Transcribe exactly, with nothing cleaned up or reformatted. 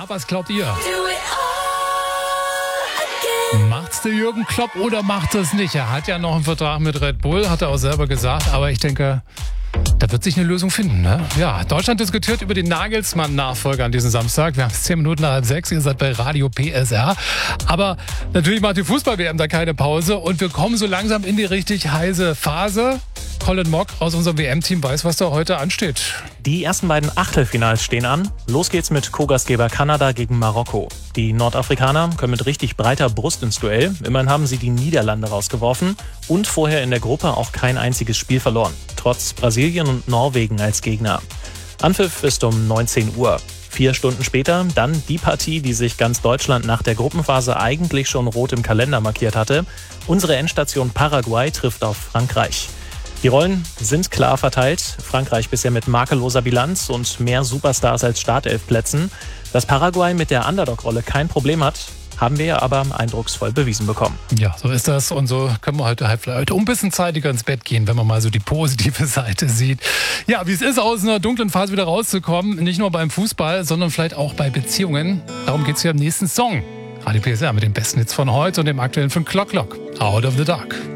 Ja, was glaubt ihr? Macht's der Jürgen Klopp oder macht es nicht? Er hat ja noch einen Vertrag mit Red Bull, hat er auch selber gesagt. Aber ich denke, da wird sich eine Lösung finden, ne? Ja, Deutschland diskutiert über den Nagelsmann-Nachfolger an diesem Samstag. Wir haben es zehn Minuten nach halb sechs. Ihr seid bei Radio P S R. Aber natürlich macht die Fußball-W M da keine Pause. Und wir kommen so langsam in die richtig heiße Phase. Colin Mock aus unserem W M-Team weiß, was da heute ansteht. Die ersten beiden Achtelfinals stehen an. Los geht's mit Co-Gastgeber Kanada gegen Marokko. Die Nordafrikaner können mit richtig breiter Brust ins Duell. Immerhin haben sie die Niederlande rausgeworfen und vorher in der Gruppe auch kein einziges Spiel verloren. Trotz Brasilien und Norwegen als Gegner. Anpfiff ist um neunzehn Uhr. Vier Stunden später dann die Partie, die sich ganz Deutschland nach der Gruppenphase eigentlich schon rot im Kalender markiert hatte. Unsere Endstation Paraguay trifft auf Frankreich. Die Rollen sind klar verteilt. Frankreich bisher mit makelloser Bilanz und mehr Superstars als Startelfplätzen. Dass Paraguay mit der Underdog-Rolle kein Problem hat, haben wir aber eindrucksvoll bewiesen bekommen. Ja, so ist das. Und so können wir heute, heute ein bisschen zeitiger ins Bett gehen, wenn man mal so die positive Seite sieht. Ja, wie es ist, aus einer dunklen Phase wieder rauszukommen. Nicht nur beim Fußball, sondern vielleicht auch bei Beziehungen. Darum geht es hier im nächsten Song. Radio P S R mit den besten Hits von heute und dem aktuellen von Clock Clock. Out of the Dark.